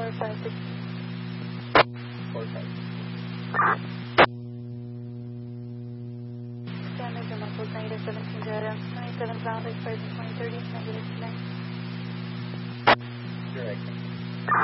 456. 456. Damage and muscles negative 17 Jetta. 27 south, expired in 2030.